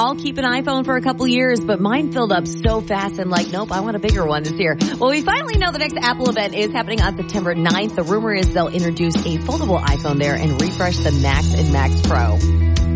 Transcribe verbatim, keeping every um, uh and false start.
I'll keep an iPhone for a couple years, but mine filled up so fast. I'm like, nope, I want a bigger one this year. Well, we finally know the next Apple event is happening on September ninth. The rumor is they'll introduce a foldable iPhone there and refresh the Max and Max Pro.